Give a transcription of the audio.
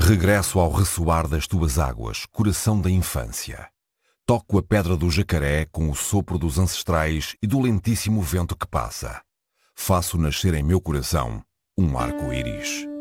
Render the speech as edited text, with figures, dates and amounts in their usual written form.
Regresso ao ressoar das tuas águas, coração da infância. Toco a pedra do jacaré com o sopro dos ancestrais e do lentíssimo vento que passa. Faço nascer em meu coração um arco-íris.